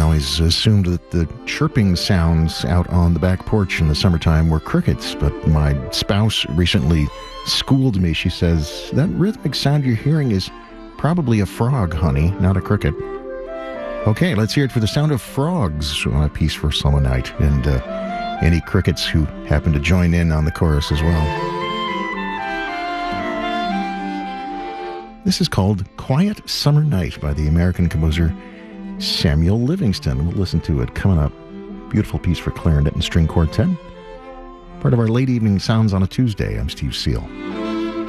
always assumed that the chirping sounds out on the back porch in the summertime were crickets, but my spouse recently schooled me. She says, that rhythmic sound you're hearing is probably a frog, honey, not a cricket. Okay, let's hear it for the sound of frogs on a piece for summer night, and any crickets who happen to join in on the chorus as well. This is called Quiet Summer Night by the American composer Samuel Livingston. We'll listen to it coming up. Beautiful piece for clarinet and string quartet. Part of our late evening sounds on a Tuesday. I'm Steve Seal.